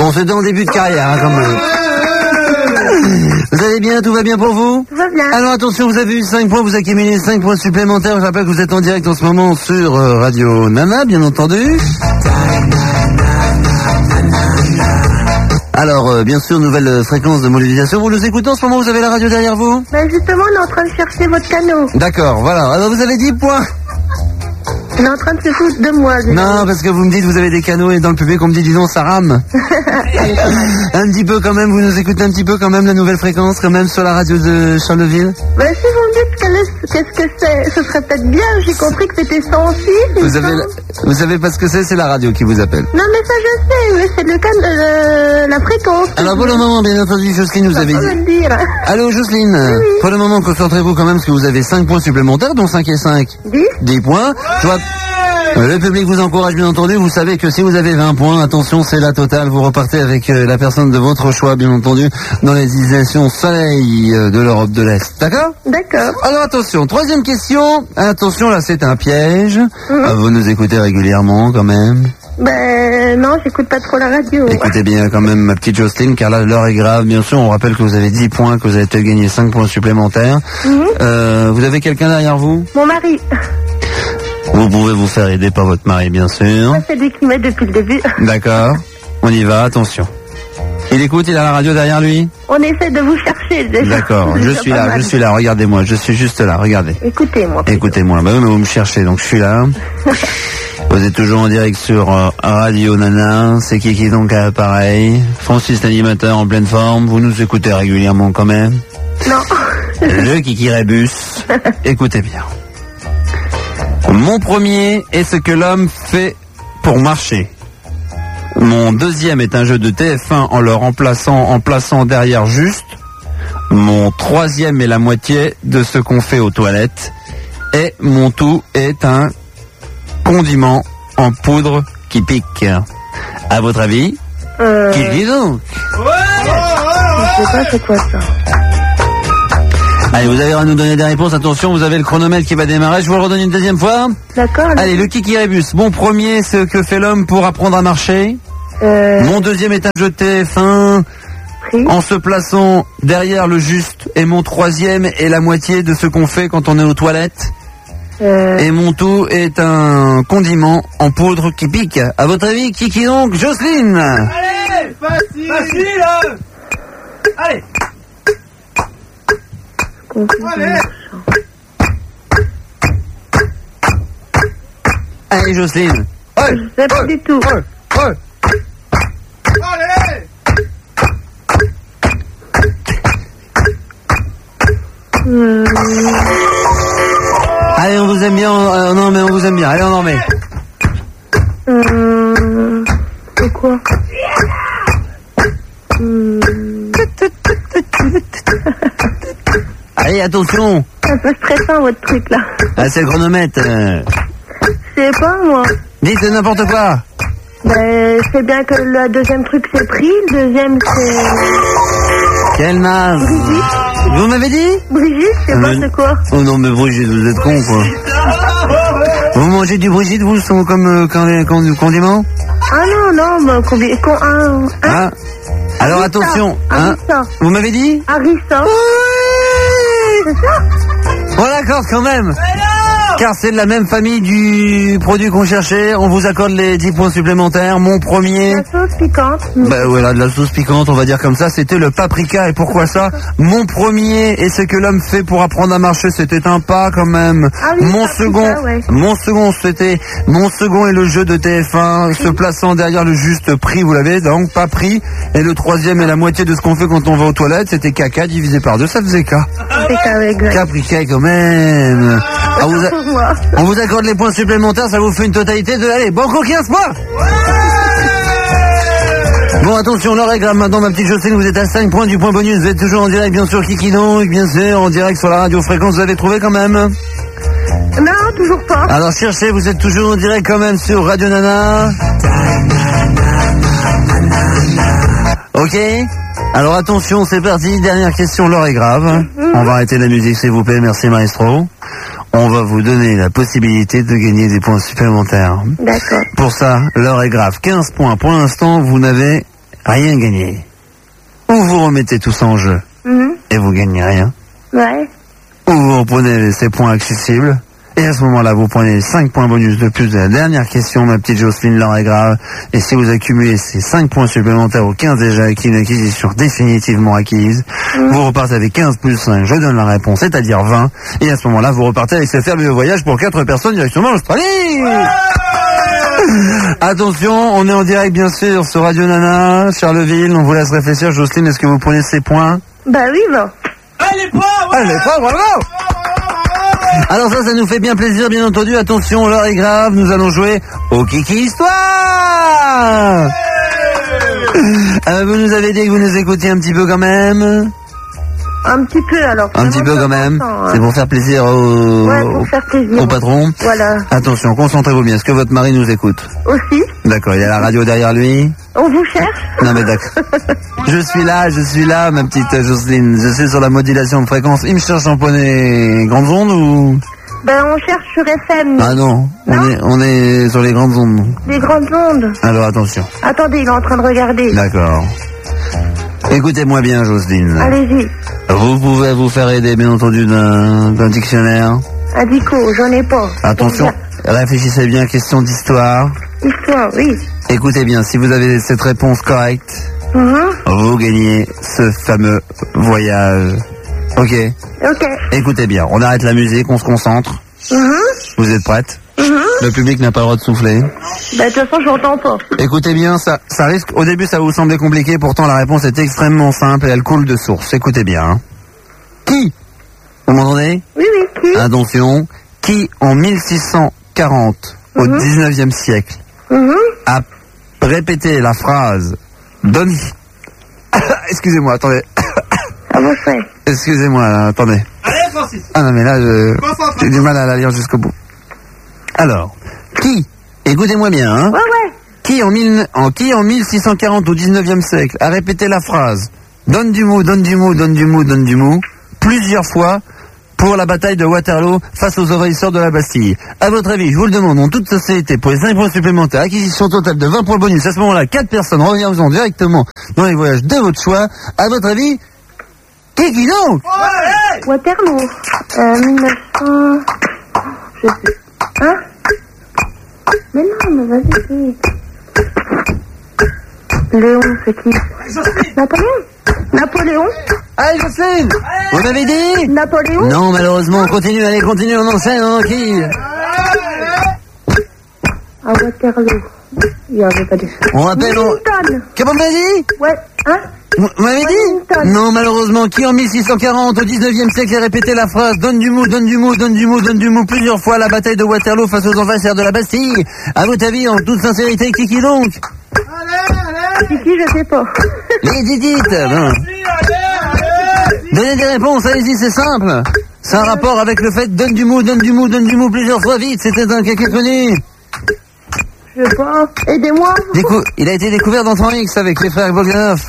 Bon, c'est en début de carrière, hein, quand même. Vous allez bien? Tout va bien pour vous? Tout va bien. Alors attention, vous avez eu 5 points, vous accumulez 5 points supplémentaires. Je rappelle que vous êtes en direct en ce moment sur Radio Nana, bien entendu. Alors, bien sûr, nouvelle fréquence de modélisation. Vous nous écoutez en ce moment, vous avez la radio derrière vous? Ben justement, on est en train de chercher votre canot. D'accord, voilà. Alors vous avez 10 points. On est en train de se foutre de moi. Non, parce que vous me dites vous avez des canaux et dans le public on me dit dis donc ça rame. Un petit peu quand même, vous nous écoutez un petit peu quand même la nouvelle fréquence quand même sur la radio de Charleville. Ben si vous me dites qu'est-ce que c'est, ce serait peut-être bien. J'ai compris que c'était 106. Vous savez pas ce que c'est la radio qui vous appelle. Non mais ça je sais, mais c'est le cas de la fréquence. Alors pour le moment, bien entendu, Jocelyne, vous avez dit. Le dire. Allô Jocelyne, oui. Pour le moment, concentrez-vous quand même parce que vous avez 5 points supplémentaires, dont 5 et 5. 10 points. Le public vous encourage bien entendu, vous savez que si vous avez 20 points, attention c'est la totale, vous repartez avec la personne de votre choix bien entendu dans les destinations soleil de l'Europe de l'Est, d'accord? D'accord. Alors attention, troisième question, attention là c'est un piège, vous nous écoutez régulièrement quand même? Ben non, j'écoute pas trop la radio. Écoutez bien quand même ma petite Jocelyne, car là l'heure est grave, bien sûr, on rappelle que vous avez 10 points, que vous avez peut-être gagné 5 points supplémentaires. Vous avez quelqu'un derrière vous? Mon mari. Vous pouvez vous faire aider par votre mari, bien sûr. C'est lui qui m'aide depuis le début. D'accord. On y va, attention. Il écoute, il a la radio derrière lui? On essaie de vous chercher déjà. D'accord, je suis là, regardez-moi, je suis juste là, regardez. Écoutez-moi. Écoutez-moi, bah oui, mais vous me cherchez, donc je suis là. Vous êtes toujours en direct sur Radio Nana, c'est qui donc à l'appareil? Francis l'animateur en pleine forme, vous nous écoutez régulièrement quand même? Non. Le Kiki Rébus, écoutez bien. Mon premier est ce que l'homme fait pour marcher. Mon deuxième est un jeu de TF1 en le en plaçant derrière juste. Mon troisième est la moitié de ce qu'on fait aux toilettes. Et mon tout est un condiment en poudre qui pique. À votre avis, qui dit donc? Je sais pas c'est quoi ça. Allez, vous avez à nous donner des réponses. Attention, vous avez le chronomètre qui va démarrer. Je vous le redonne une deuxième fois. D'accord. Allez, le Kiki Rébus. Mon premier, ce que fait l'homme pour apprendre à marcher. Mon deuxième est un jeu de TF1 en se plaçant derrière le juste. Et mon troisième est la moitié de ce qu'on fait quand on est aux toilettes. Et mon tout est un condiment en poudre qui pique. À votre avis, qui donc? Jocelyne. Allez, facile. Allez. Allez, Jocelyne. Je sais pas du tout. Allez. Allez, on vous aime bien. Non, mais on vous aime bien. Allez, on en met. C'est quoi? Allez, attention. C'est un peu stressant votre truc là. Ah, c'est le chronomètre. Je sais pas moi. Dites n'importe quoi. Ben, c'est bien que le deuxième truc c'est pris, le deuxième c'est... Quel naze. Brigitte. Vous m'avez dit? Brigitte, je sais pas c'est quoi. Oh non, mais Brigitte, vous êtes con quoi. Vous mangez du Brigitte, vous, comme condiment? Ah non, mais combien... Ah. Alors Harissa. attention, Harissa. Vous m'avez dit? Harissa. C'est ça? Bon d'accord quand même. Car c'est de la même famille du produit qu'on cherchait. On vous accorde les 10 points supplémentaires. Mon premier... La sauce piquante. Bah voilà, de la sauce piquante, on va dire comme ça. C'était le paprika. Et pourquoi ça? Mon premier et ce que l'homme fait pour apprendre à marcher, c'était un pas quand même. Ah oui, mon paprika, second, ouais. mon second est le jeu de TF1, se plaçant derrière le juste prix, vous l'avez donc pas pris. Et le troisième est la moitié de ce qu'on fait quand on va aux toilettes. C'était caca divisé par 2, ça faisait K. Caprica quand même. On vous accorde les points supplémentaires, ça vous fait une totalité de... Allez, banco 15 points. Bon, attention, l'heure est grave maintenant, ma petite Jocelyne, vous êtes à 5 points du point bonus. Vous êtes toujours en direct, bien sûr, Kiki donc, bien sûr, en direct sur la radio fréquence. Vous avez trouvé quand même? Non, toujours pas. Alors cherchez, vous êtes toujours en direct quand même sur Radio Nana. Ok. Alors attention, c'est parti, dernière question, l'heure est grave. On va arrêter la musique s'il vous plaît, merci maestro. On va vous donner la possibilité de gagner des points supplémentaires. D'accord. Pour ça, l'heure est grave. 15 points. Pour l'instant, vous n'avez rien gagné. Ou vous remettez tout ça en jeu et vous gagnez rien. Ouais. Ou vous reprenez ces points accessibles. Et à ce moment-là, vous prenez 5 points bonus de plus de la dernière question, ma petite Jocelyne, l'heure est grave. Et si vous accumulez ces 5 points supplémentaires aux 15 déjà acquis, une acquisition définitivement acquise, vous repartez avec 15 plus 5, je donne la réponse, c'est-à-dire 20. Et à ce moment-là, vous repartez avec ce fabuleux voyage pour 4 personnes directement en Australie. Attention, on est en direct bien sûr sur Radio Nana, Charleville, on vous laisse réfléchir. Jocelyne, est-ce que vous prenez ces points? Bah oui, bon. Allez, points! Allez, points, bravo! Alors ça nous fait bien plaisir, bien entendu. Attention, l'heure est grave, nous allons jouer au Kiki Histoire. Vous nous avez dit que vous nous écoutiez un petit peu quand même. Un petit peu alors. Un petit peu quand même. Hein. C'est pour faire plaisir au patron. Voilà. Attention, concentrez-vous bien. Est-ce que votre mari nous écoute? Aussi. D'accord, il y a la radio derrière lui. On vous cherche? Non mais d'accord. Je suis là, ma petite Jocelyne. Je suis sur la modulation de fréquence. Il me cherche en poney grandes ondes ou? Ben on cherche sur FM. Ah non, on est sur les grandes ondes. Les grandes ondes. Alors attention. Attendez, il est en train de regarder. D'accord. Écoutez-moi bien, Jocelyne. Allez-y. Vous pouvez vous faire aider, bien entendu, d'un dictionnaire. Un dico, j'en ai pas. Attention, réfléchissez bien, question d'histoire. Histoire, oui. Écoutez bien, si vous avez cette réponse correcte, vous gagnez ce fameux voyage. Ok. Ok. Écoutez bien, on arrête la musique, on se concentre. Vous êtes prête? Le public n'a pas le droit de souffler. Bah de toute façon, j'entends pas. Écoutez bien, ça risque... Au début, ça va vous sembler compliqué, pourtant la réponse est extrêmement simple et elle coule de source. Écoutez bien. Hein. Qui? Vous m'entendez? Oui, qui? Attention. Qui, en 1640, au 19e siècle, a répété la phrase « Donne... » Excusez-moi, attendez. Ah bon, fait. Excusez-moi, attendez. Allez, Francis. Ah non, mais là, j'ai du mal à la lire jusqu'au bout. Alors, qui, écoutez-moi bien, hein, Ouais. qui en 1640 au 19e siècle a répété la phrase « Donne du mou, donne du mou, donne du mou, donne du mou » plusieurs fois pour la bataille de Waterloo face aux envahisseurs de la Bastille. À votre avis, je vous le demande, en toute société, pour les 5 points supplémentaires, acquisition totale de 20 points bonus, à ce moment-là, 4 personnes reviennent directement dans les voyages de votre choix. À votre avis, qui donc? Waterloo. 1900... Je sais. Hein? Mais non, mais vas-y. Léon, c'est qui? Napoléon? Allez, Jocelyne! Vous m'avez dit? Napoléon? Non, malheureusement, continue, allez, continue, on enchaîne, qui? À Waterloo. Il n'y avait pas de... On rappelle... Wellington. Qu'est-ce que vous m'avez dit? Ouais, hein? Vous m'avez dit? Wellington. Non, malheureusement, qui en 1640 au 19e siècle a répété la phrase « Donne du mou, donne du mou, donne du mou, donne du mou » plusieurs fois à la bataille de Waterloo face aux envahisseurs de la Bastille. À votre avis, en toute sincérité, qui donc? C'est qui, je sais pas. Dites. Bon. Donnez des réponses, allez-y, c'est simple. C'est un rapport avec le fait « Donne du mou, donne du mou, donne du mou » plusieurs fois vite. C'était un quelqu'un connu. Je sais pas. Aidez-moi. Il a été découvert dans Temps X avec les frères Bogdanov.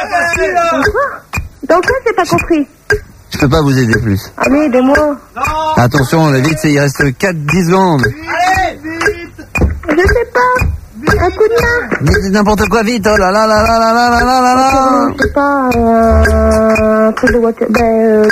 Dans quoi, j'ai pas compris? Je peux pas vous aider plus. Allez, aidez-moi. Attention, vite, il reste 4-10 secondes. Allez, vite. Je sais pas. Un coup de main. Dites n'importe quoi vite, oh là là là là là là là là là là. Je sais pas, un truc de Waterloo.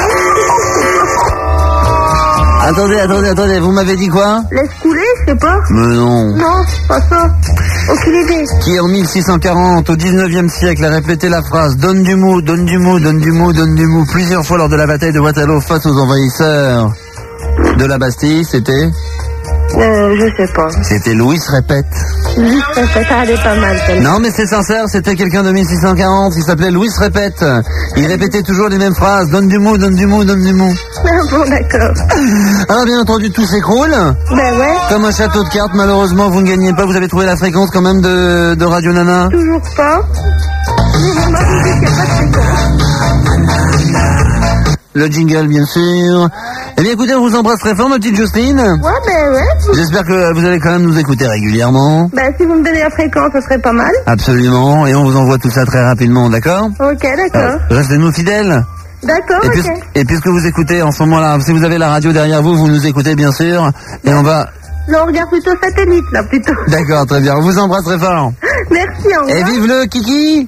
Attendez, vous m'avez dit quoi? Laisse couler, je sais pas. Mais non. Non, pas ça. Aucune idée. Qui en 1640 au 19e siècle a répété la phrase « Donne du mou, donne du mou, donne du mou, donne du mou » plusieurs fois lors de la bataille de Waterloo face aux envahisseurs de la Bastille, c'était? Je sais pas. C'était Louis Répète. Louis Répète, elle est pas mal celle-là. Non mais c'est sincère, c'était quelqu'un de 1640, il s'appelait Louis Répète. Il répétait toujours les mêmes phrases, donne du mou, donne du mou, donne du mou. Ah bon, d'accord. Alors bien entendu tout s'écroule. Ben ouais. Comme un château de cartes, malheureusement vous ne gagnez pas, vous avez trouvé la fréquence quand même de Radio Nana? Toujours pas. Mais moi, je dis qu'il n'y a pas de fréquence. Le jingle bien sûr. Eh bien écoutez, on vous embrasse très fort ma petite Jocelyne. Ouais, ben ouais. J'espère que vous allez quand même nous écouter régulièrement. Ben si vous me donnez la fréquence, ce serait pas mal. Absolument, et on vous envoie tout ça très rapidement, d'accord? Ok, d'accord. Restez-nous fidèles. D'accord, Et puisque vous écoutez en ce moment-là, si vous avez la radio derrière vous, vous nous écoutez bien sûr. Et on va Non, on regarde plutôt satellite, là, plutôt. D'accord, très bien. On vous embrasse très fort. Merci, au revoir. Et vive le Kiki.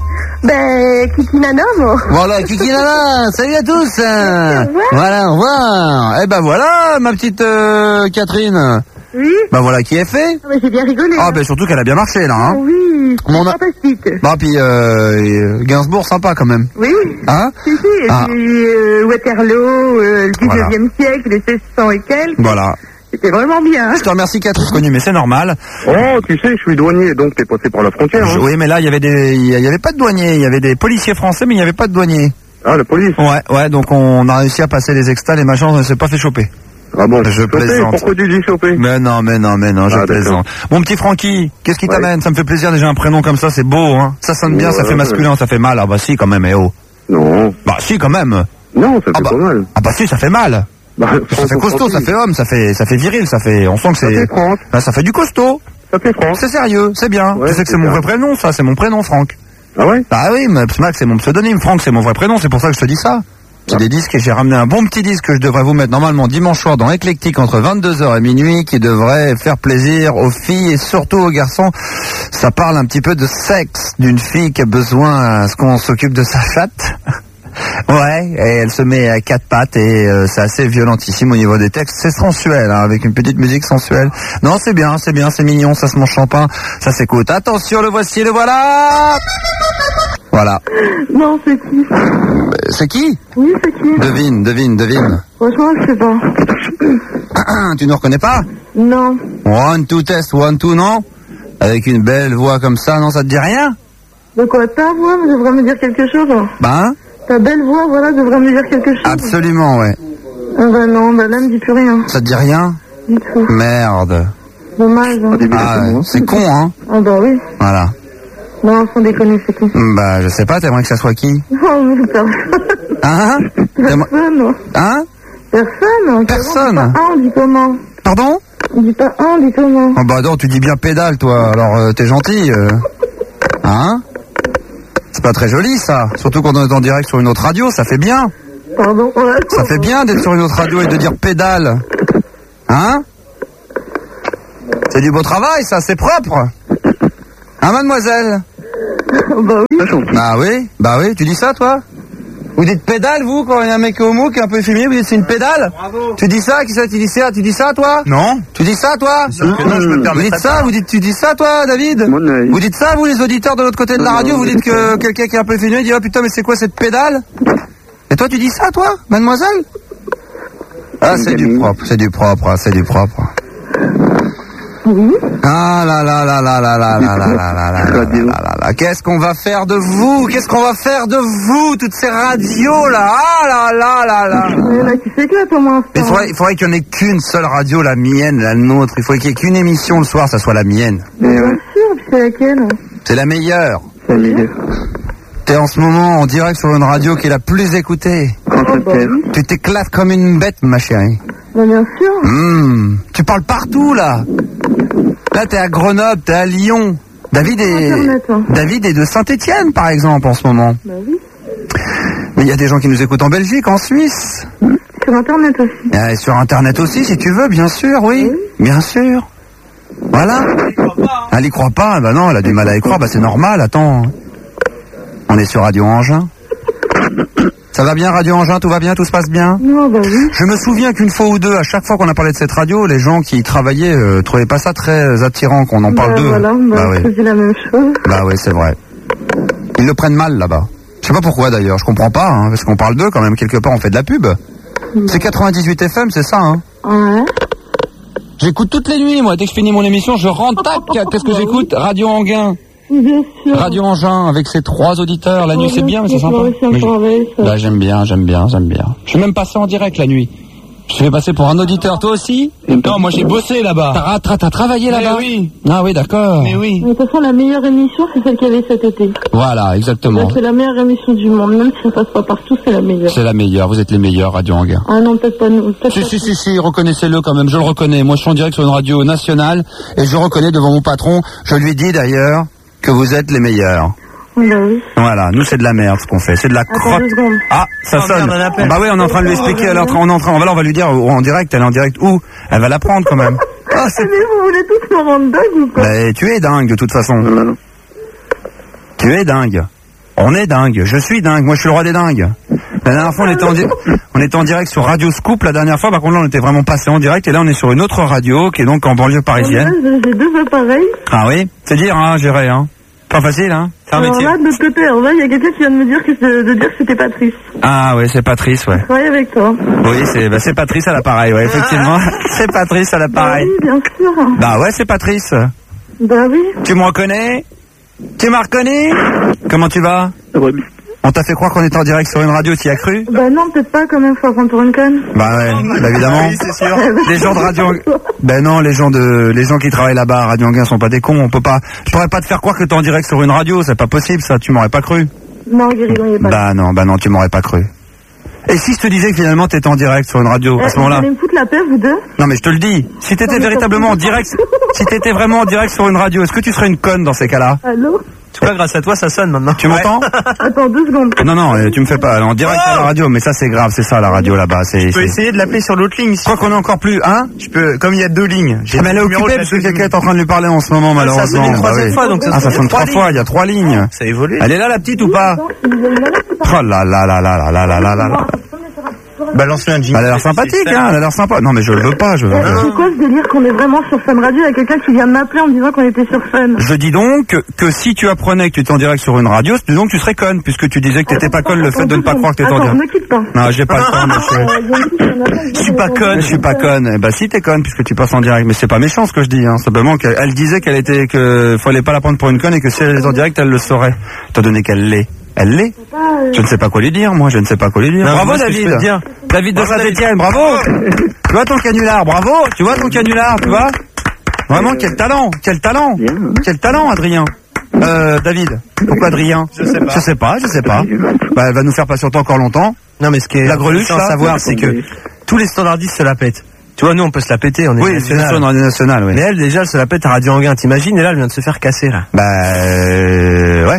Ben, Kiki Nana, moi. Voilà, Kiki Nana. Salut à tous. Voilà, au revoir. Eh ben voilà, ma petite Catherine. Oui. Ben voilà qui est fait. Ah, ben, j'ai bien rigolé. Ah hein. ben surtout qu'elle a bien marché là. Hein. Oui, c'est Mon a- fantastique. Bah puis Gainsbourg sympa quand même. Oui. Hein? Si, et Ah. puis Waterloo, le 19e siècle, les 1600 et quelques. Voilà. C'était vraiment bien. Je te remercie Catherine, connu, mais c'est normal. Oh, tu sais, je suis douanier, donc t'es passé par la frontière. Hein. Oui, mais là il y avait pas de douaniers, il y avait des policiers français, mais il n'y avait pas de douaniers. Ah, la police. Ouais, donc on a réussi à passer les extas, les machins, on ne s'est pas fait choper. Ah bon, Je chopé, plaisante. pourquoi tu dis choper? Mais non, je Ah, plaisante. Mon petit Francky, qu'est-ce qui Ouais. t'amène? Ça me fait plaisir déjà un prénom comme ça, c'est beau, hein. Ça sonne bien, ça Ouais, fait masculin, ça fait mal. Ah bah si quand même, eh oh. Non. Bah si quand même. Non, ça fait Ah bah, pas mal. ah bah si, ça fait mal. Bah, Ça fait costaud, ça fait homme, ça fait viril, ça fait, on sent que Ça c'est, fait Franck. bah, ça fait du costaud. Ça fait Franck. C'est sérieux, c'est bien. Ouais, tu sais que c'est c'est mon ça. vrai prénom, ça, c'est mon prénom, Franck. Ah ouais? Bah oui, mais Max, c'est mon pseudonyme, Franck, c'est mon vrai prénom, c'est pour ça que je te dis ça. C'est des disques et j'ai ramené un bon petit disque que je devrais vous mettre normalement dimanche soir dans Éclectique entre 22h et minuit qui devrait faire plaisir aux filles et surtout aux garçons. Ça parle un petit peu de sexe, d'une fille qui a besoin à ce qu'on s'occupe de sa chatte. Ouais, et elle se met à quatre pattes et c'est assez violentissime au niveau des textes. C'est sensuel, hein, avec une petite musique sensuelle. Non, c'est bien, c'est mignon, ça se mange champagne, ça s'écoute. Attention, le voici, le voilà. Voilà. Non, c'est qui? C'est qui? Oui, c'est qui? Devine. Franchement, je sais pas. Tu ne reconnais pas? Non. 1, 2, test, 1, 2, non? Avec une belle voix comme ça, non, ça te dit rien? De quoi ta voix devrait me dire quelque chose? Ben, Ta belle voix, voilà, devrait me dire quelque chose. absolument, ouais. Ah bah non, bah là, elle me dit plus rien. Ça te dit rien? Du tout. Merde. Dommage, hein. Ah, ouais, c'est con, hein? Ah bah oui. Voilà. Non, sans déconner, c'est qui? Bah, je sais pas, t'aimerais que ça soit qui? Oh, mais personne. Hein? Personne. Hein? Personne. Personne. On dit pas un, on dit comment? Pardon? On dit pas un, on dit comment? Oh bah non, tu dis bien pédale, toi, alors t'es gentil. Hein? C'est pas très joli, ça. Surtout quand on est en direct sur une autre radio, ça fait bien. Pardon. Ouais. Ça fait bien d'être sur une autre radio et de dire pédale. Hein? C'est du beau travail, ça, c'est propre. Hein, mademoiselle? Bah oui. Bah oui, tu dis ça, toi? Vous dites pédale, vous, quand il y a un mec homo qui est un peu efféminé, vous dites c'est une pédale? Bravo. Tu dis ça, tu dis ça, toi? Non. Tu dis ça, toi? Non, je me Vous dites ça, tu dis ça, toi, David? Mon œil. Vous dites ça, vous, les auditeurs de l'autre côté de la radio, vous dites que quelqu'un qui est un peu efféminé dit, oh putain, mais c'est quoi cette pédale? Et toi, tu dis ça, toi, mademoiselle? Ah, c'est du propre, c'est du propre. Ah là là là là là là là là là là là. Qu'est-ce qu'on va faire de vous? Qu'est-ce qu'on va faire de vous, toutes ces radios là? Ah là là là là. Il y en a qui s'éclatent au moins. Il faudrait qu'il n'y en ait qu'une seule radio, la mienne, la nôtre. Il faudrait qu'il n'y ait qu'une émission le soir, ça soit la mienne. Bien sûr, puis c'est laquelle? C'est la meilleure. C'est meilleur. T'es en ce moment en direct sur une radio qui est la plus écoutée. Oh, bah oui. Tu t'éclates comme une bête, ma chérie. Bah bien sûr. Tu parles partout, là. Là, t'es à Grenoble, t'es à Lyon. David Internet, hein. est de Saint-Étienne, par exemple, en ce moment. Bah oui. Mais il y a des gens qui nous écoutent en Belgique, en Suisse. Sur Internet aussi. Et sur Internet aussi, si tu veux, bien sûr, oui. Bien sûr. Voilà. Elle y croit pas. Bah non, elle a du mal à y croire. Bah c'est normal, attends. On est sur Radio Engin. Ça va bien, Radio Engin? Tout va bien? Tout se passe bien? Non, bah oui. Je me souviens qu'une fois ou deux, à chaque fois qu'on a parlé de cette radio, les gens qui y travaillaient trouvaient pas ça très attirant qu'on en parle Bah d'eux. voilà, Bah je oui. faisais la même chose. Bah oui, c'est vrai. Ils le prennent mal là-bas. Je sais pas pourquoi d'ailleurs, je comprends pas, hein, parce qu'on parle d'eux quand même, quelque part on fait de la pub. C'est 98 FM, c'est ça, hein? Ouais. J'écoute toutes les nuits, moi, dès que je finis mon émission, je rentre, tac, qu'est-ce que j'écoute? Radio Enguin, Bien sûr. Radio Engin, avec ses 3 auditeurs, la nuit c'est bien, mais c'est sympa. Mais bah j'aime bien. Je suis même passé en direct la nuit. Je suis passé pour un auditeur, toi aussi? Non, moi j'ai bossé là-bas. T'as travaillé là-bas? oui. Ah oui, d'accord. Mais oui. De toute façon, la meilleure émission, c'est celle qu'il y avait cet été. Voilà, exactement. C'est la meilleure émission du monde. Même si ça passe pas partout, c'est la meilleure. C'est la meilleure, vous êtes les meilleurs, Radio Enguin. Ah non, peut-être pas nous. Peut-être pas Si, reconnaissez-le quand même, je le reconnais. Moi, je suis en direct sur une radio nationale et je reconnais devant mon patron, je lui dis d'ailleurs que vous êtes les meilleurs. nous. Bah oui. Voilà, nous c'est de la merde ce qu'on fait, c'est de la Attends crotte. 2 secondes. Ah, ça Oh, sonne. merde, un appel. Bah oui, on est en train de lui expliquer, on va lui dire en direct où? Elle va la prendre quand même. Ah, Mais vous voulez tous me rendre dingue ou quoi? Bah, tu es dingue de toute façon. Non. Tu es dingue. On est dingue. Je suis dingue. Moi, je suis le roi des dingues. La dernière fois, on était en direct sur Radio Scoop. La dernière fois, par contre, là, on était vraiment passé en direct. Et là, on est sur une autre radio qui est donc en banlieue parisienne. J'ai 2 appareils. Ah oui, c'est dire, hein, gérer, hein. Pas facile, hein. C'est un Alors métier. là, de l'autre côté, il y a quelqu'un qui vient de me dire que c'était Patrice. Ah oui, c'est Patrice, ouais. Je travaille avec toi. Oui, c'est Patrice à l'appareil, ouais, effectivement. C'est Patrice à l'appareil. Oui, bien sûr. Bah ouais, c'est Patrice. Bah oui. Tu me reconnais? Tu m'as reconnu? Comment tu vas? On t'a fait croire qu'on était en direct sur une radio, t'y as cru? Bah non, peut-être pas quand même, faut prendre pour une conne. Bah ouais, bah évidemment. Oui, c'est sûr. Les gens de Radio... Ben non, les gens qui travaillent là-bas à Radio Anguin sont pas des cons, on peut pas... Je pourrais pas te faire croire que t'es en direct sur une radio, c'est pas possible ça, tu m'aurais pas cru. Non, Guéridon, il est pas là. Bah non, tu m'aurais pas cru. Et si je te disais que finalement t'étais en direct sur une radio, à ce moment-là? Vous allez me foutre la paix, vous deux? Non mais je te le dis, si t'étais véritablement en direct, si t'étais vraiment en direct sur une radio, est-ce que tu serais une conne dans ces cas-là? Allô? En tout cas, grâce à toi, ça sonne maintenant. Tu m'entends? Attends 2 secondes. Non, tu me fais pas, en direct à la radio, mais ça c'est grave, c'est ça la radio là-bas, Je peux essayer de l'appeler sur l'autre ligne. Je crois qu'on est encore plus, hein? Je peux, comme il y a 2 lignes. Ah, mais elle est occupée parce que quelqu'un est en train de lui parler en ce moment, malheureusement. Ça sonne une Bah troisième oui. fois, donc ça sonne 3 fois, il y a 3 lignes. Ça a évolué. Elle est là la petite ou pas? Oh là là là là là là là là là. Balance-lui un jingle. Elle a l'air sympathique, hein, elle a l'air sympa. Non mais je le veux pas, je veux. C'est quoi ce délire qu'on est vraiment sur Fun Radio? Il y a quelqu'un qui vient de m'appeler en me disant qu'on était sur Fun. Je dis donc que si tu apprenais que tu étais en direct sur une radio, dis donc tu serais conne, puisque tu disais que t'étais pas conne le fait de ne pas croire que t'étais en Attends, direct. ne quitte pas. Non, j'ai pas le temps, monsieur. Je suis pas conne, je suis pas conne. Eh ben si t'es conne puisque tu passes en direct, mais c'est pas méchant ce que je dis, hein. Simplement qu'elle disait que fallait pas la prendre pour une conne et que si elle est en direct, elle le saurait. Étant donné qu'elle l'est. Elle l'est. Je ne sais pas quoi lui dire, moi, je ne sais pas quoi lui dire. Non, bravo moi, ce que David. je peux te dire. David de Saint-Étienne, bravo. Tu vois ton canular, bravo. Tu vois ton canular, tu vois. Vraiment, quel talent, quel talent. Quel talent, Adrien. David. Pourquoi Adrien? Je sais pas. Bah, elle va nous faire patienter encore longtemps. Non, mais ce qui est La greluche, intéressant à là, savoir, c'est que tous les standardistes se la pètent. Tu vois, nous, on peut se la péter, on est Oui, c'est sûr, national. dans les nationales, oui. Mais elle, déjà, elle se la pète à Radio Anguin, t'imagines? Et là, elle vient de se faire casser, là. Bah, ouais.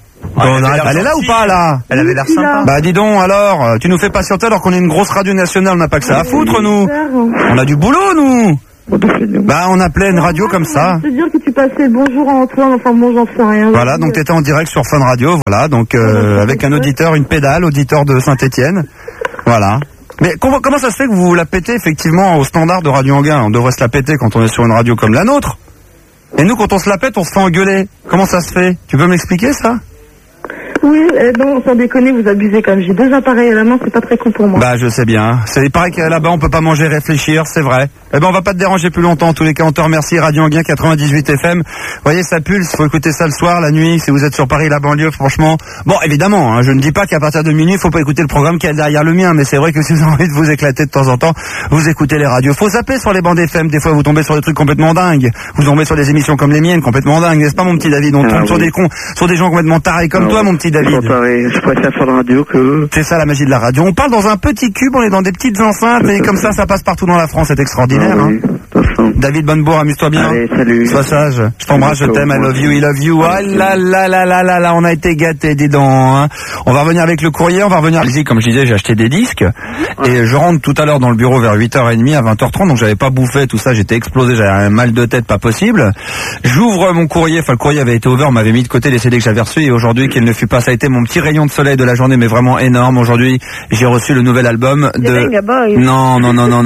Elle est là ou pas, là? Elle avait l'air sympa. Bah, dis donc, alors, tu nous fais patienter alors qu'on est une grosse radio nationale, on n'a pas que ça à foutre, nous. On a du boulot, nous. Bah, on appelait une radio comme ça. Je veux dire que tu passais bonjour à Antoine, enfin bon, j'en sais rien. Voilà, donc t'étais en direct sur Fun Radio, voilà, donc avec un auditeur, une pédale, auditeur de Saint-Étienne. Voilà. Mais comment ça se fait que vous la pétez effectivement au standard de Radio Anguin? On devrait se la péter quand on est sur une radio comme la nôtre. Et nous, quand on se la pète, on se fait engueuler. Comment ça se fait? Tu peux m'expliquer ça? Oui, non, sans déconner, vous abusez quand même. J'ai 2 appareils à la main, c'est pas très con pour moi. Bah, je sais bien. Il paraît que là-bas, on peut pas manger, réfléchir, c'est vrai. Eh ben, on va pas te déranger plus longtemps. En tous les cas, on te remercie. Radio Anguin 98 FM. Vous voyez, ça pulse. Faut écouter ça le soir, la nuit, si vous êtes sur Paris, la banlieue, franchement. Bon, évidemment, hein, je ne dis pas qu'à partir de minuit, faut pas écouter le programme qui est derrière le mien, mais c'est vrai que si vous avez envie de vous éclater de temps en temps, vous écoutez les radios. Faut zapper sur les bandes FM. Des fois, vous tombez sur des trucs complètement dingues. Vous tombez sur des émissions comme les miennes, complètement dingues, n'est-ce pas, mon petit David? On tombe sur des cons, sur des gens complètement tarés comme toi, mon petit David. Je préfère faire la radio que... C'est ça la magie de la radio. On parle dans un petit cube, on est dans des petites enceintes et comme ça passe partout dans la France. C'est extraordinaire. oui, hein. David Bonnebourg, amuse-toi bien. Allez, salut. Sois sage. Je t'embrasse, je t'aime, I love you, I love you. Ah là là là là là là, on a été gâtés, dis donc. Hein. On va revenir avec le courrier, on va revenir. Comme je disais, j'ai acheté des disques et je rentre tout à l'heure dans le bureau vers 8h30 à 20h30, donc j'avais pas bouffé tout ça, j'étais explosé, j'avais un mal de tête pas possible. J'ouvre mon courrier, enfin le courrier avait été ouvert, on m'avait mis de côté les CD que j'avais reçus et aujourd'hui qu'il ne fut pas, ça a été mon petit rayon de soleil de la journée, mais vraiment énorme. Aujourd'hui, j'ai reçu le nouvel album de... Non,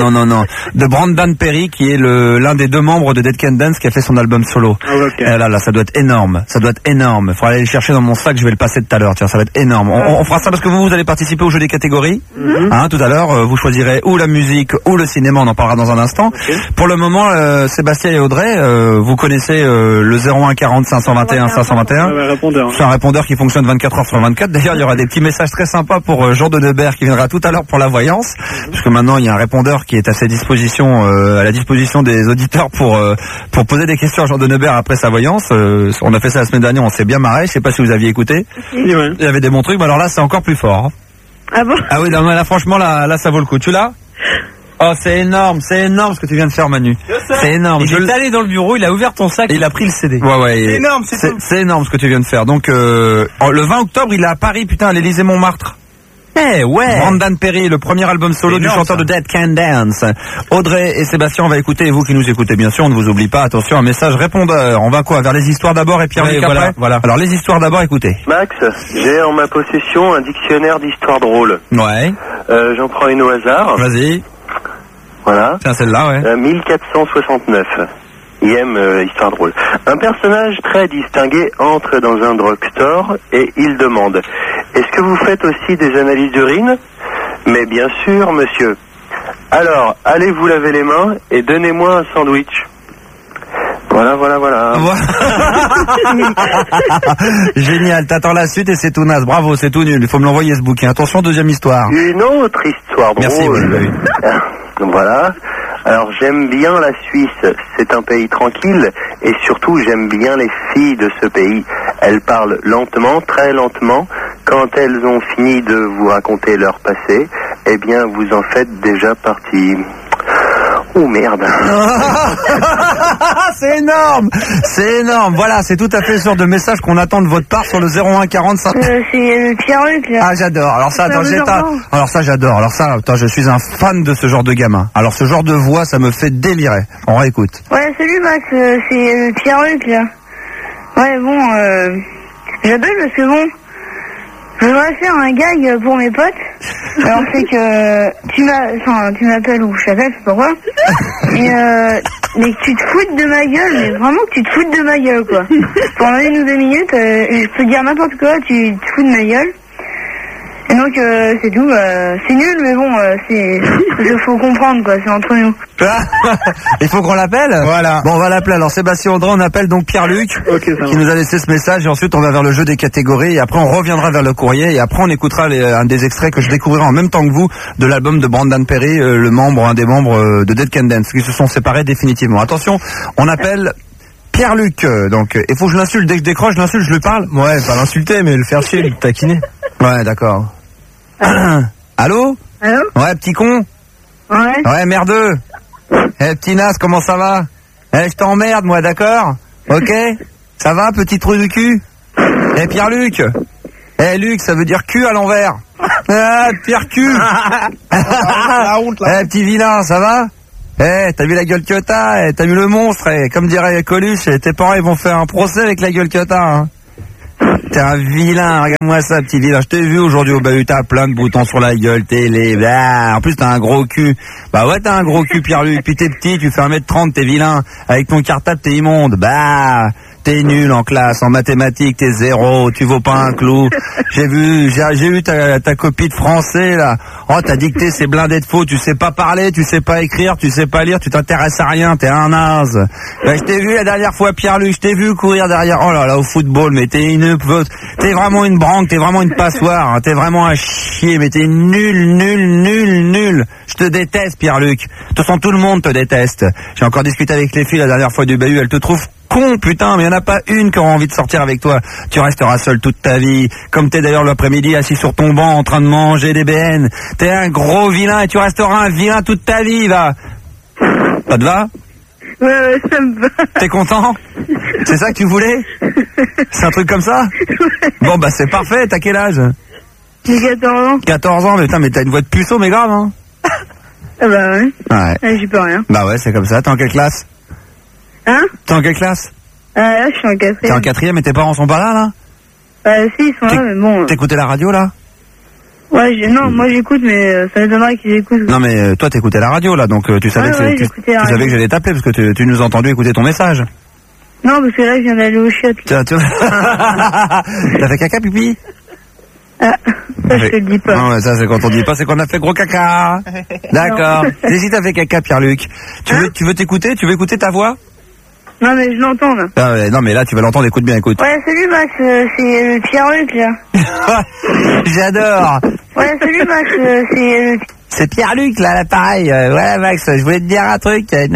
de Brandon Perry, qui est l'un des 2 membres de Dead Can Dance qui a fait son album solo. Okay. Et là, ça doit être énorme. Ça doit être énorme. Il faudra aller le chercher dans mon sac, je vais le passer tout à l'heure. Tiens, ça va être énorme. On fera ça parce que vous allez participer au jeu des catégories. Hein, tout à l'heure, vous choisirez ou la musique ou le cinéma, on en parlera dans un instant. Okay. Pour le moment, Sébastien et Audrey, vous connaissez le 01 40 521 521. C'est un répondeur qui fonctionne 24 heures sur 24. D'ailleurs, il y aura des petits messages très sympas pour Jean de Neubert qui viendra tout à l'heure pour la voyance, puisque maintenant il y a un répondeur qui est à sa disposition, à la disposition des auditeurs pour poser des questions à Jean de Neubert après sa voyance. On a fait ça la semaine dernière, on s'est bien marré. Je sais pas si vous aviez écouté. Il y avait des bons trucs, mais alors là c'est encore plus fort. Hein. Ah bon? Ah oui, non, là franchement là ça vaut le coup. Tu l'as? Oh, c'est énorme ce que tu viens de faire, Manu. C'est énorme. Il est allé dans le bureau, il a ouvert ton sac et il a pris le CD. Ouais. C'est énorme, c'est énorme ce que tu viens de faire. Donc, le 20 octobre, il est à Paris, putain, à l'Élysée Montmartre. Eh ouais. Brandon Perry, le premier album solo du chanteur de Dead Can Dance. Audrey et Sébastien, on va écouter, et vous qui nous écoutez bien sûr, on ne vous oublie pas, attention, un message répondeur. On va quoi, vers les histoires d'abord et Pierre-Luc après voilà. Alors les histoires d'abord, écoutez. Max, j'ai en ma possession un dictionnaire d'histoire drôle. Ouais. J'en prends une au hasard. Vas-y. Voilà. Tiens, celle-là, ouais. 1469. Histoire drôle. Un personnage très distingué entre dans un drugstore et il demande: est-ce que vous faites aussi des analyses d'urine? Mais bien sûr, monsieur. Alors, allez vous laver les mains et donnez-moi un sandwich. Voilà. Génial, t'attends la suite et c'est tout naze. Bravo, c'est tout nul. Il faut me l'envoyer ce bouquin. Attention, deuxième histoire. Une autre histoire drôle. Merci, Voilà. Alors j'aime bien la Suisse, c'est un pays tranquille et surtout j'aime bien les filles de ce pays. Elles parlent lentement, très lentement. Quand elles ont fini de vous raconter leur passé, eh bien vous en faites déjà partie. Oh merde. C'est énorme. C'est énorme. Voilà, c'est tout à fait le genre de message qu'on attend de votre part sur le 01 45. C'est Pierre-Luc là. Ah, j'adore. Alors ça, attends, j'adore. Alors ça, attends, je suis un fan de ce genre de gamin. Alors ce genre de voix, ça me fait délirer. On réécoute. Ouais, salut Max, c'est Pierre-Luc là. Ouais, bon, j'appelle parce que bon, je voudrais faire un gag pour mes potes. Alors c'est que tu m'appelles ou je t'appelle, je sais pas quoi. Et mais que tu te foutes de ma gueule, mais vraiment que tu te foutes de ma gueule quoi. Pendant 1 ou 2 minutes, je peux dire n'importe quoi, tu te fous de ma gueule. Et donc c'est tout, c'est nul mais bon, il faut comprendre quoi, c'est entre nous. Il faut qu'on l'appelle. Voilà. Bon, on va l'appeler. Alors Sébastien Audrey, on appelle donc Pierre-Luc qui nous a laissé ce message et ensuite on va vers le jeu des catégories et après on reviendra vers le courrier et après on écoutera un des extraits que je découvrirai en même temps que vous de l'album de Brandon Perry, un des membres de Dead Can Dance qui se sont séparés définitivement. Attention, on appelle Pierre-Luc, donc il faut que je l'insulte, dès que je décroche, je l'insulte, je lui parle. Ouais, pas l'insulter mais le faire chier, le taquiner. Ouais, d'accord. Allô? Allô? Ouais, petit con. Ouais, merdeux. Petit nas, comment ça va? Je t'emmerde, moi, d'accord? Ok? Ça va, petit trou du cul? Pierre-Luc. Luc, ça veut dire cul à l'envers. Ah, Pierre cul. La honte, là. Petit vilain, ça va? T'as vu la gueule que t'as? T'as vu le monstre? Comme dirait Coluche, tes parents, ils vont faire un procès avec la gueule que t'as, hein. T'es un vilain, regarde-moi ça, petit vilain. Je t'ai vu aujourd'hui au bahut, t'as plein de boutons sur la gueule, t'es laid. En plus, t'as un gros cul. Bah ouais, t'as un gros cul, Pierre-Luc. Puis t'es petit, tu fais 1m30, t'es vilain. Avec ton cartable, t'es immonde. T'es nul en classe, en mathématiques, t'es 0, tu vaux pas un clou. J'ai eu ta copie de français, là. Oh, t'as dicté, c'est blindé de faux, tu sais pas parler, tu sais pas écrire, tu sais pas lire, tu t'intéresses à rien, t'es un naze. Je t'ai vu la dernière fois, Pierre-Luc, je t'ai vu courir derrière, oh là là, au football, mais t'es vraiment une branque, t'es vraiment une passoire, hein, t'es vraiment un chier, mais t'es nul. Je te déteste, Pierre-Luc. De toute façon, tout le monde te déteste. J'ai encore discuté avec les filles la dernière fois du bahut, elles te trouvent con, putain, mais il n'y en a pas une qui aura envie de sortir avec toi. Tu resteras seul toute ta vie, comme t'es d'ailleurs l'après-midi assis sur ton banc en train de manger des BN. T'es un gros vilain et tu resteras un vilain toute ta vie, va. Ça te va? Ouais, ça me va. T'es content? C'est ça que tu voulais? C'est un truc comme ça? Bon, bah c'est parfait, t'as quel âge? J'ai 14 ans. 14 ans, mais putain, mais t'as une voix de puceau, mais grave, hein? Ah bah ouais. Ouais. J'y peux rien. Bah ouais, c'est comme ça. T'es en quelle classe? Hein? T'es en quelle classe? Là, je suis en 4e. T'es en 4e et tes parents sont pas là, là? Si, ils sont là, mais bon. T'écoutais la radio, là? Ouais, non, moi j'écoute, mais ça m'étonnerait qu'ils écoutent. Non, mais toi, t'écoutais la radio, là, donc tu savais tu savais que j'allais t'appeler, parce que tu nous as entendu écouter ton message. Non, parce que là, je viens d'aller au chiottes. T'as fait caca, pipi? Ah, ça, je te le dis pas. Non, mais ça, c'est quand on dit pas, c'est qu'on a fait gros caca. D'accord. Et si t'as fait caca, Pierre-Luc, tu veux t'écouter? Tu veux écouter ta voix? Non, mais je l'entends, là. Ah ouais, non, mais là, tu vas l'entendre, écoute bien, écoute. Ouais, salut, Max, c'est Pierre-Luc, là. J'adore. Ouais, salut, Max, c'est Pierre-Luc, là, l'appareil. Ouais, Max, je voulais te dire un truc. Ça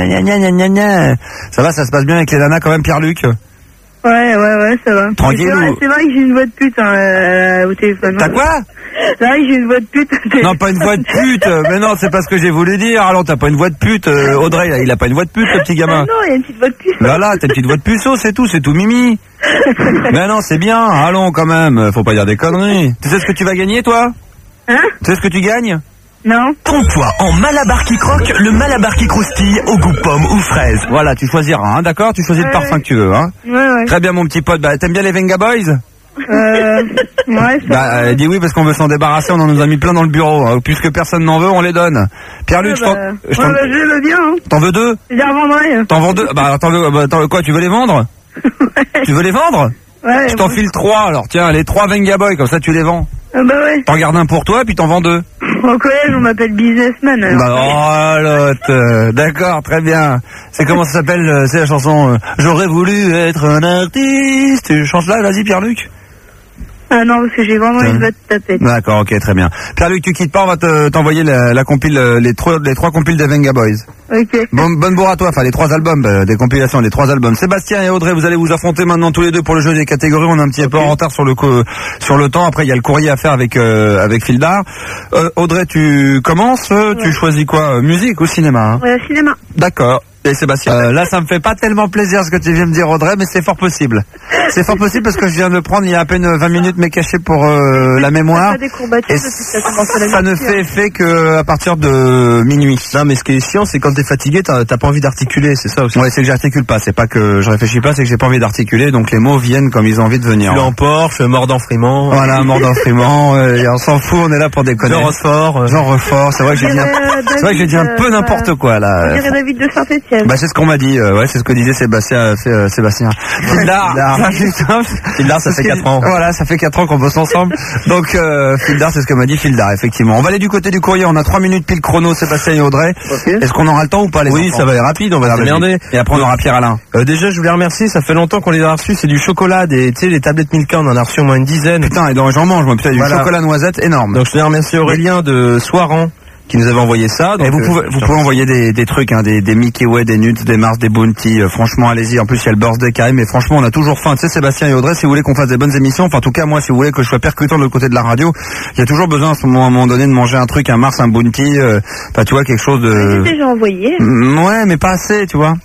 va, ça se passe bien avec les nanas, quand même, Pierre-Luc? Ouais, ça va. Tranquille ou... C'est vrai que j'ai une voix de pute, au téléphone. T'as quoi? C'est vrai que j'ai une voix de pute. Non, pas une voix de pute. Mais non, c'est pas ce que j'ai voulu dire. Alors, t'as pas une voix de pute. Audrey, il a pas une voix de pute, le petit gamin. Non, il a une petite voix de pute. Voilà, t'as une petite voix de puceau, c'est tout mimi. Mais non, c'est bien. Allons, quand même. Faut pas dire des conneries. Tu sais ce que tu vas gagner, toi? Hein? Tu sais ce que tu gagnes? Non. Trompe-toi en Malabar qui croque, le Malabar qui croustille au goût pomme ou fraise. Voilà, tu choisiras, hein, d'accord? Tu choisis le parfum que tu veux, hein? Ouais. Très bien, mon petit pote. Bah, t'aimes bien les Venga Boys? Ouais, ça. Dis oui parce qu'on veut s'en débarrasser, on en nous a mis plein dans le bureau. Hein. Puisque personne n'en veut, on les donne. Pierre-Luc, je le bien, hein. T'en veux 2? Je les revendrai. T'en vends 2? Bah, attends, quoi, tu veux les vendre? Ouais. Tu veux les vendre? Ouais. Je t'en file 3, alors tiens, les 3 Venga Boys, comme ça tu les vends. Bah ouais. T'en gardes un pour toi, puis t'en vends 2. Au collège, on m'appelle businessman. Alors. Bah, oh, l'autre. D'accord, très bien. C'est comment ça s'appelle, c'est la chanson J'aurais voulu être un artiste. Tu chantes là, vas-y, Pierre-Luc. Ah non, parce que j'ai vraiment une botte tapette. D'accord, ok, très bien. Pierre-Luc, tu quittes pas, on va t'envoyer la compile, les 3 compiles des Venga Boys. Ok. Bonne bourre à toi, enfin les 3 albums, des compilations, les 3 albums. Sébastien et Audrey, vous allez vous affronter maintenant tous les deux pour le jeu des catégories. On est un petit peu en retard sur le temps. Après, il y a le courrier à faire avec Fildar. Audrey, tu commences. Ouais. Tu choisis quoi? Musique ou cinéma, hein? Ouais, cinéma. D'accord. Et Sébastien, là ça me fait pas tellement plaisir ce que tu viens me dire Audrey, mais c'est fort possible. C'est fort possible parce que je viens de le prendre il y a à peine 20 minutes mais caché pour la mémoire. Des courbatures, et ça ne fait effet que à partir de minuit. Non mais ce qui est chiant c'est quand t'es fatigué t'as pas envie d'articuler, c'est ça aussi. Ouais, c'est que j'articule pas, c'est pas que je réfléchis pas, c'est que j'ai pas envie d'articuler, donc les mots viennent comme ils ont envie de venir. Tu l'emportes, mordant frimant. Voilà, mordant frimant, on s'en fout, on est là pour déconner. Jean Rochefort, c'est vrai que j'ai dit un peu n'importe quoi là. On dirait David de Saint-Etienne. Bah c'est ce qu'on m'a dit, ouais, c'est ce que disait Sébastien. Fildar, ça fait 4 ans. Voilà, ça fait 4 ans qu'on bosse ensemble. Donc Fildar, c'est ce que m'a dit Fildar, effectivement. On va aller du côté du courrier, on a 3 minutes pile chrono, Sébastien et Audrey. Okay. Est-ce qu'on aura le temps ou pas les enfants? Ça va aller rapide, on va s'emmerder. Et après on aura Pierre-Alain. Déjà je voulais remercier, ça fait longtemps qu'on les a reçus, c'est du chocolat, tu sais les tablettes Milka, on en a reçu au moins une dizaine. Putain, et donc j'en mange, moi, putain, du chocolat noisette énorme. Donc je voulais remercier Aurélien de Soiran qui nous avait envoyé ça. Donc et vous pouvez envoyer des trucs, hein, des Mickey Way, des Nuts, des Mars, des Bounty. Franchement, allez-y. En plus, il y a le birthday qui arrive, mais franchement, on a toujours faim. Tu sais, Sébastien et Audrey, si vous voulez qu'on fasse des bonnes émissions, enfin, en tout cas, moi, si vous voulez que je sois percutant de l'autre côté de la radio, il y a toujours besoin, à un moment donné, de manger un truc, un Mars, un Bounty. Enfin, tu vois, quelque chose de. J'ai déjà envoyé. Ouais, mais pas assez, tu vois.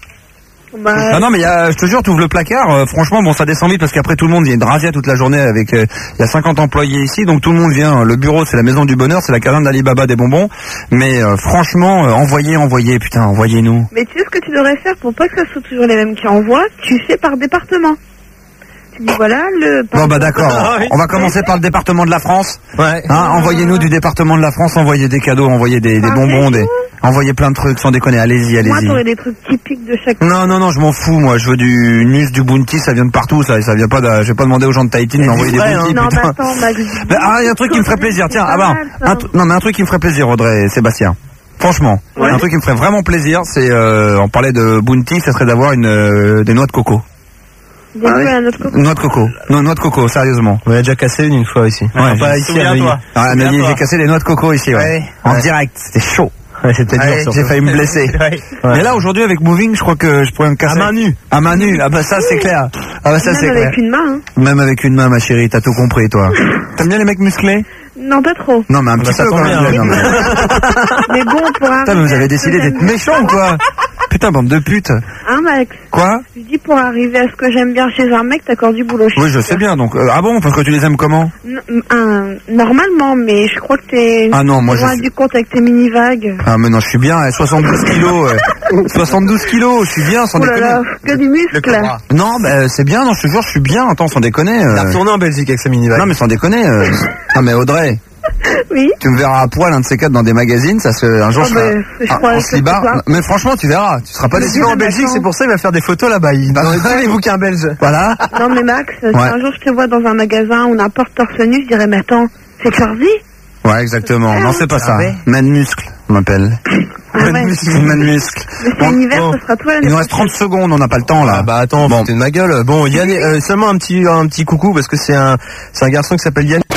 Ah non mais je te jure, tu ouvres le placard, franchement bon ça descend vite parce qu'après tout le monde vient de razzia toute la journée avec il y a 50 employés ici, donc tout le monde vient, le bureau c'est la maison du bonheur, c'est la caserne d'Alibaba des bonbons, mais franchement envoyez, putain, envoyez-nous. Mais tu sais ce que tu devrais faire pour pas que ça soit toujours les mêmes qui envoient, tu fais par département. Tu dis voilà le... Bon bah d'accord, on va commencer par le département de la France. Ouais. Hein, envoyez-nous du département de la France, envoyez des cadeaux, envoyez des bonbons, envoyez plein de trucs, sans déconner, allez-y. Moi t'aurais des trucs typiques de chaque... Non, je m'en fous, moi, je veux du Nus, du Bounty, ça vient de partout, ça vient pas je vais pas demander aux gens de Tahiti de m'envoyer des Bounty, non, putain. Attends, il y a un truc qui me ferait plaisir, tiens, un truc qui me ferait plaisir, Audrey et Sébastien. Franchement, un truc qui me ferait vraiment plaisir, c'est, on parlait de Bounty, ça serait d'avoir des noix de coco. Des noix de coco. Non, noix de coco, sérieusement. On a déjà cassé une fois ici. Ouais, pas ici à Neuilly. J'ai cassé les noix de coco ici, ouais. En direct, c'était chaud. Ouais, c'était dur. J'ai failli me blesser. Mais là, aujourd'hui, avec Moving, je crois que je pourrais me casser. À main nue. Ah bah ça, c'est clair. Ah bah ça, c'est clair. Même avec une main, hein. Même avec une main, ma chérie, t'as tout compris, toi. T'aimes bien les mecs musclés? Non, pas trop. Non, mais un petit peu quand même. Mais bon, pour arriver... Putain, mais vous avez décidé d'être méchant ou quoi? Putain, bande de putes. Hein, Max? Quoi? Je dis pour arriver à ce que j'aime bien chez un mec, t'accordes du boulot. Oui, je sais bien, donc... ah bon? Parce que tu les aimes comment? Normalement, mais je crois que t'es... Ah non, moi loin du compte avec tes mini-vagues. Ah mais non, je suis bien, 72 kilos. 72 kilos, je suis bien, sans déconner. Là, que du muscle. Non, bah c'est bien, non, je te jure, je suis bien. Attends, sans déconner. Il a retourné en Belgique avec sa mini-vague. Non, mais sans déconner. Non, mais Audrey... Oui. Tu me verras à poil un de ces quatre dans des magazines, un jour on se libère. Mais franchement, tu verras, tu seras pas déçu. En Belgique, c'est pour ça il va faire des photos là-bas. Dans les bouquins belges. Voilà. Non mais Max, si un jour je te vois dans un magasin ou n'importe torse nu, je dirais mais attends, c'est Curvy? Ouais, exactement. Non, c'est pas ça. Man Muscle, on m'appelle. Man Muscle. Bon, l'hiver, ce sera toi. Il nous reste 30 secondes, on n'a pas le temps là. Ah bah attends, foutez de ma gueule. Bon, Yann, seulement un petit coucou parce que c'est un garçon qui s'appelle Yann.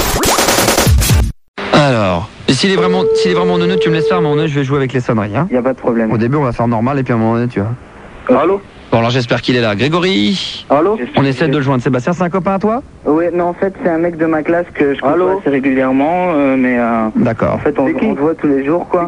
Alors, s'il est vraiment neuneux, tu me laisses faire, mon nœud, je vais jouer avec les sonneries. Hein. Y a pas de problème. Au début, on va faire normal et puis à un moment donné, tu vois. Allô? Bon, alors j'espère qu'il est là. Grégory? Allô? On essaie de le joindre. Sébastien, c'est un copain à toi? Oui, non, en fait, c'est un mec de ma classe que je côtoie assez régulièrement, mais... D'accord. En fait, on se voit tous les jours, quoi. C'est qui, là?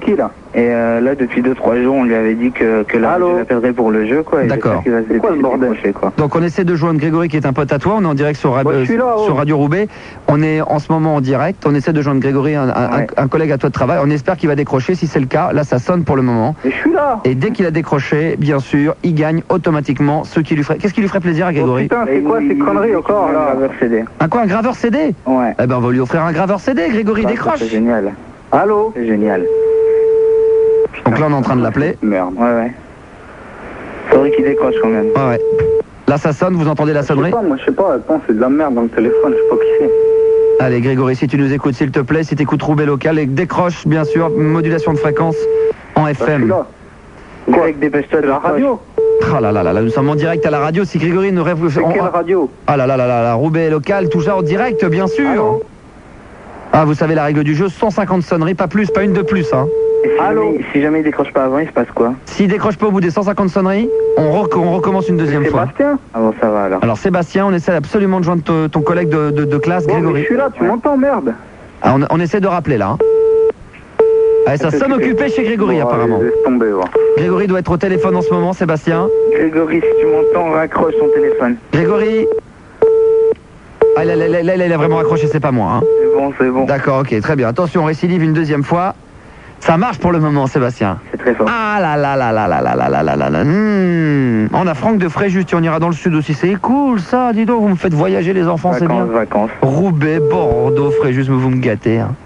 Et là, depuis 2-3 jours, on lui avait dit que la radio l'appellerait pour le jeu, quoi. D'accord. C'est quoi le bordel, quoi. Donc on essaie de joindre Grégory qui est un pote à toi, on est en direct sur, sur Radio Roubaix, on est en ce moment en direct, on essaie de joindre Grégory, un collègue à toi de travail, on espère qu'il va décrocher, si c'est le cas, là ça sonne pour le moment. Et je suis là. Et dès qu'il a décroché, bien sûr, il gagne automatiquement ce qui lui ferait... Qu'est-ce qui lui ferait plaisir à Grégory? Putain, c'est quoi ces conneries encore, là? Un graveur CD. Un quoi, un graveur CD? Ouais. Eh ben on va lui offrir un graveur CD, Grégory, décroche. C'est génial. Allô? C'est génial. Donc là on est en train de l'appeler. Merde. Ouais. Faudrait qu'il décroche quand même. Ouais. Là ça sonne, vous entendez la sonnerie? Moi je sais pas, attends, c'est de la merde dans le téléphone, je sais pas qui c'est. Allez Grégory, si tu nous écoutes s'il te plaît, si tu écoutes Roubaix Local, et décroche bien sûr, modulation de fréquence en FM. Greg, dépêche-toi de la radio. Oh là là là, nous sommes en direct à la radio, si Grégory nous rêve... C'est quelle radio? Ah là là là là, Roubaix Local, tout ça en direct bien sûr. Allô? Ah vous savez la règle du jeu, 150 sonneries, pas plus, pas une de plus hein. Si jamais il décroche pas avant, il se passe quoi? S'il décroche pas au bout des 150 sonneries, on recommence une deuxième fois. Sébastien? Ah bon, ça va alors. Alors Sébastien, on essaie absolument de joindre ton collègue de classe, Grégory. Mais je suis là, tu m'entends, merde? Ah, on essaie de rappeler là. Hein. Allez, ça sonne occupé chez Grégory apparemment. Laisse tomber, ouais. Grégory doit être au téléphone en ce moment, Sébastien. Grégory, si tu m'entends, raccroche ton téléphone. Grégory. Ah, là, il a vraiment raccroché, c'est pas moi. Hein. C'est bon. D'accord, ok, très bien. Attention, on récidive une deuxième fois. Ça marche pour le moment, Sébastien. C'est très fort. Ah là là là là là là là là là là là. On a Franck de Fréjus, on ira dans le sud aussi. C'est cool ça, dis donc, vous me faites voyager les enfants, c'est bien. Vacances. Roubaix, Bordeaux, Fréjus, mais vous me gâtez. Hein.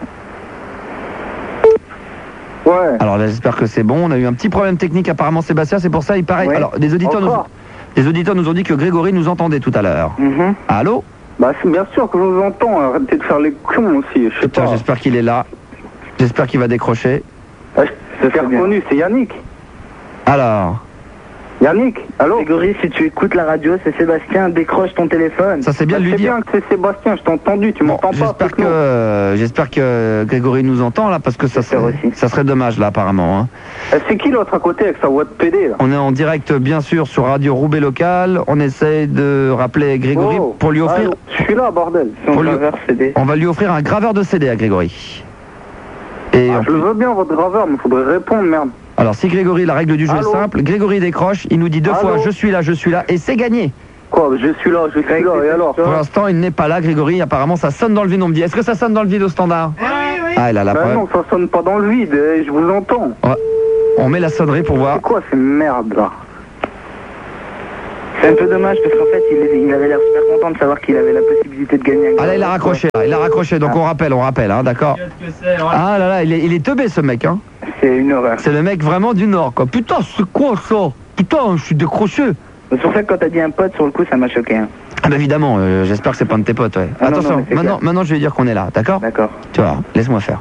Ouais. Alors là, j'espère que c'est bon. On a eu un petit problème technique apparemment, Sébastien, c'est pour ça, il paraît... Ouais. Alors, les auditeurs nous ont dit que Grégory nous entendait tout à l'heure. Allô? Bah c'est bien sûr que je vous entends, arrêtez de faire les cons aussi, je sais pas. J'espère qu'il est là. J'espère qu'il va décrocher. C'est reconnu, c'est Yannick. Alors, Yannick, allô? Grégory, si tu écoutes la radio, c'est Sébastien, décroche ton téléphone. ça c'est bien de lui C'est dire. bien que c'est Sébastien, je t'ai entendu, tu m'entends pas. J'espère que Grégory nous entend là, parce que ça serait dommage là apparemment. Hein. C'est qui l'autre à côté avec sa voix de PD là? On est en direct bien sûr sur Radio Roubaix Local. On essaye de rappeler Grégory pour lui offrir... Je suis là, bordel. On va lui offrir un graveur de CD à Grégory. Et je le veux bien votre graveur, mais faudrait répondre, merde. Alors si Grégory, la règle du jeu est simple, Grégory décroche, il nous dit deux fois je suis là, et c'est gagné. Quoi? Je suis là, et alors? Pour l'instant il n'est pas là, Grégory, apparemment ça sonne dans le vide, on me dit. Est-ce que ça sonne dans le vide au standard? Oui. Ah, il a la preuve. Non, ça sonne pas dans le vide, je vous entends. Ouais. On met la sonnerie pour voir. C'est quoi ces merdes là? C'est un peu dommage parce qu'en fait il avait l'air super content de savoir qu'il avait la possibilité de gagner un... Ah là il a raccroché, donc on rappelle, hein, d'accord. Ah là là, il est teubé ce mec, hein. C'est une horreur. C'est le mec vraiment du Nord, quoi. Putain, c'est quoi ça? Putain, je suis décroché. C'est pour ça que quand t'as dit un pote, sur le coup, ça m'a choqué. Hein. Ah bah évidemment, j'espère que c'est pas un de tes potes, ouais. Ah attention, non, maintenant je vais dire qu'on est là, d'accord? D'accord. Tu vois, laisse-moi faire.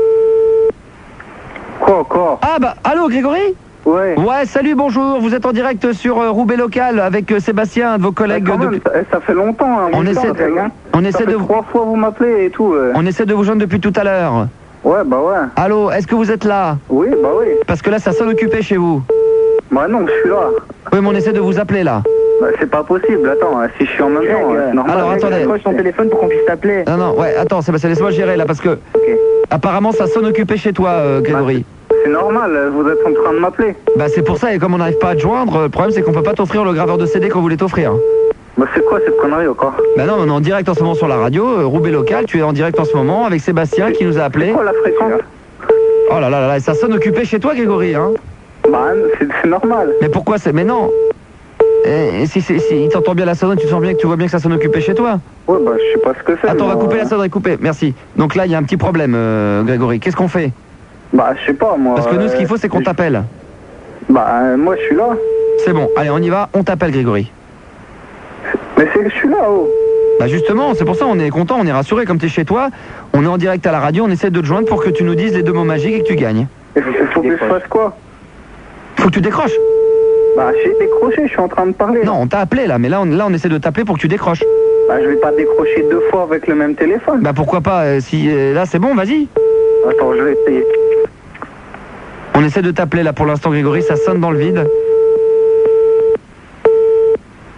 Quoi encore? Ah bah, allô Grégory? Ouais. Ouais, salut, bonjour, vous êtes en direct sur Roubaix Local avec Sébastien, un de vos collègues. Ça fait longtemps, hein. On essaie de... 3 fois vous m'appelez et tout. On essaie de vous joindre depuis tout à l'heure. Ouais, bah ouais. Allô, est-ce que vous êtes là? Oui, bah oui. Parce que là, ça sonne occupé chez vous. Bah non, je suis là. Oui, mais on essaie de vous appeler là. Bah c'est pas possible, attends, si je suis en même temps, c'est normal. Alors attendez. Décroche ton téléphone pour qu'on puisse t'appeler. Non, ouais, attends, Sébastien, laisse-moi gérer là, parce que... Apparemment, ça sonne occupé chez toi, Grégory. C'est normal, vous êtes en train de m'appeler. Bah c'est pour ça, et comme on n'arrive pas à te joindre, le problème c'est qu'on peut pas t'offrir le graveur de CD qu'on voulait t'offrir. Bah c'est quoi cette connerie encore? Bah non, on est en direct en ce moment sur la radio, Roubaix Local, tu es en direct en ce moment avec Sébastien qui nous a appelé. C'est quoi la fréquence? Oh là là là, ça sonne occupé chez toi, Grégory, hein? Bah c'est normal. Mais pourquoi c'est... Mais non. Et si il t'entend bien la sonnerie, tu sens bien que tu vois bien que ça sonne occupé chez toi? Ouais, bah je sais pas ce que c'est. Attends, on va couper la sonnerie, couper, merci. Donc là, il y a un petit problème, Grégory. Qu'est-ce qu'on fait? Bah je sais pas, moi... Parce que nous, ce qu'il faut, c'est qu'on t'appelle. Bah moi je suis là. C'est bon, allez, on y va, on t'appelle, Grégory. Mais c'est que je suis là, oh. Bah justement, c'est pour ça on est content, on est rassuré, comme t'es chez toi, on est en direct à la radio, on essaie de te joindre pour que tu nous dises les deux mots magiques et que tu gagnes. Il faut que je fasse quoi? Faut que tu décroches. Bah j'ai décroché, je suis en train de parler. Non, on t'a appelé là, mais là on essaie de t'appeler pour que tu décroches. Bah je vais pas décrocher 2 fois avec le même téléphone. Bah pourquoi pas, si là c'est bon, vas-y. Attends, je vais essayer. On essaie de t'appeler là pour l'instant, Grégory, ça sonne dans le vide. Ah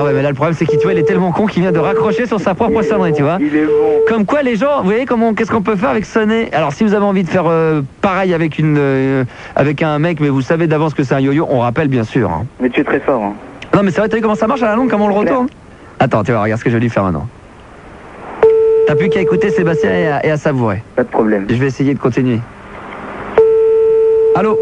ouais, mais là le problème c'est qu'il, tu vois, il est tellement con qu'il vient de raccrocher sur sa propre sonnerie, tu vois. Il est bon. Comme quoi les gens, vous voyez qu'est-ce qu'on peut faire avec sonner. Alors si vous avez envie de faire pareil avec avec un mec, mais vous savez d'avance que c'est un yo-yo, on rappelle bien sûr. Hein. Mais tu es très fort. Hein. Non mais c'est vrai, t'as vu comment ça marche à la longue, comment on le retourne? Attends, tu vas regarde ce que je vais lui faire maintenant. T'as plus qu'à écouter Sébastien et à savourer. Pas de problème. Je vais essayer de continuer. Allô?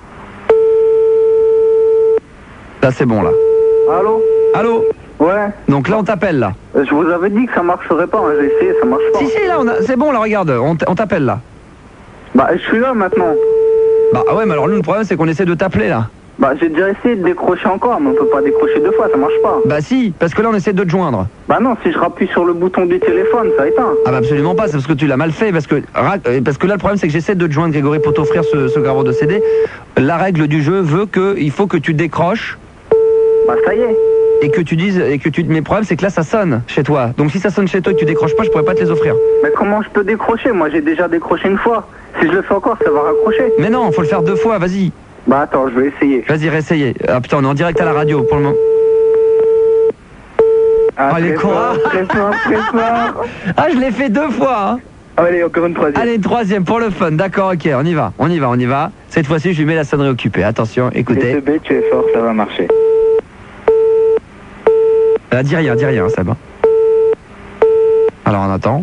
Là c'est bon là. Allô? Allô? Ouais. Donc là on t'appelle là. Je vous avais dit que ça marcherait pas, hein. J'ai essayé, ça marche pas. Si là c'est bon là, regarde, on t'appelle là. Bah je suis là maintenant. Bah ouais, mais alors nous le problème c'est qu'on essaie de t'appeler là. Bah j'ai déjà essayé de décrocher encore, mais on peut pas décrocher 2 fois, ça marche pas. Bah si, parce que là on essaie de te joindre. Bah non, si je rappuie sur le bouton du téléphone, ça éteint. Ah bah absolument pas, c'est parce que tu l'as mal fait, parce que là le problème c'est que j'essaie de te joindre Grégory pour t'offrir ce graveur de CD. La règle du jeu veut qu'il faut que tu décroches. Bah ça y est. Et que tu dises, mais le problème c'est que là ça sonne chez toi. Donc si ça sonne chez toi et que tu décroches pas, je pourrais pas te les offrir. Mais comment je peux décrocher? Moi j'ai déjà décroché une fois. Si je le fais encore, ça va raccrocher. Mais non, faut le faire 2 fois, vas-y. Bah attends, je vais essayer. Vas-y, réessayer. Ah putain, on est en direct à la radio pour le moment. Ah, les cons. Très fort. Ah, je l'ai fait 2 fois, hein. Allez, encore une troisième. Allez, une troisième pour le fun, d'accord, ok, on y va. Cette fois-ci, je lui mets la sonnerie occupée. Attention, écoutez. DCB, tu es fort, ça va marcher. Dis rien, Seb. Alors, on attend.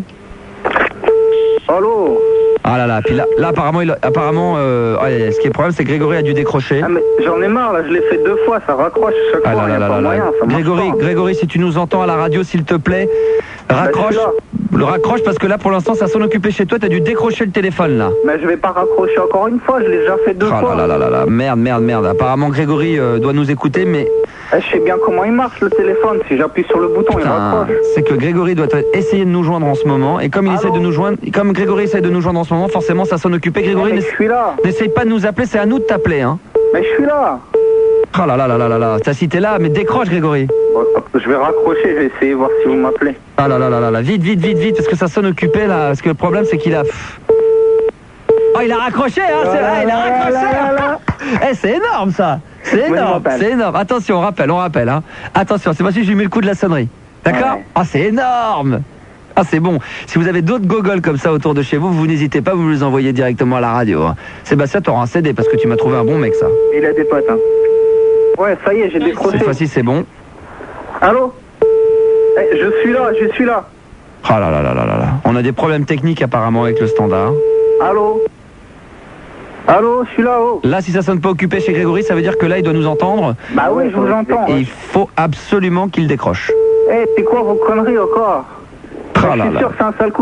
Allô? Ah là là, puis là apparemment, ce qui est le problème, c'est que Grégory a dû décrocher. Ah mais j'en ai marre, là, je l'ai fait 2 fois, ça raccroche chaque fois, il n'y a pas moyen, ça marche pas. Grégory, si tu nous entends à la radio, s'il te plaît, raccroche. Le raccroche parce que là, pour l'instant, ça sonne occupé chez toi, t'as dû décrocher le téléphone, là. Mais je vais pas raccrocher encore une fois, je l'ai déjà fait 2 fois. Ah là là, merde. Apparemment, Grégory doit nous écouter, mais... Je sais bien comment il marche, le téléphone, si j'appuie sur le bouton, il raccroche. C'est que Grégory doit essayer de nous joindre en ce moment, et comme comme Grégory essaie de nous joindre en ce moment, forcément, ça sonne occupé. Grégory, je suis là. N'essaye pas de nous appeler, c'est à nous de t'appeler, hein. Mais je suis là. Oh là là, t'as cité là, mais décroche, Grégory. Bon, je vais raccrocher, je vais essayer de voir si vous m'appelez. Ah là, vite, parce que ça sonne occupé, là, parce que le problème, c'est qu'il a... Oh, il a raccroché, hein, il a raccroché. C'est énorme, ça. C'est énorme. Attention, on rappelle, hein. Attention, c'est pas si je lui mets le coup de la sonnerie. D'accord? Ah, c'est énorme. Ah, c'est bon. Si vous avez d'autres gogoles comme ça autour de chez vous, vous n'hésitez pas, vous me les envoyez directement à la radio. Hein. Sébastien, t'auras un CD parce que tu m'as trouvé un bon mec, ça. Il a des potes, hein. Ouais, ça y est, j'ai décroché. Cette fois-ci, c'est bon. Allô? Je suis là. Ah là. On a des problèmes techniques apparemment avec le standard. Allô, je suis là, oh. Là, si ça sonne pas occupé chez Grégory, ça veut dire que là, il doit nous entendre. Bah oui, je vous entends. Et il faut absolument qu'il décroche. C'est quoi vos conneries encore? Je suis sûr que c'est un sale coup.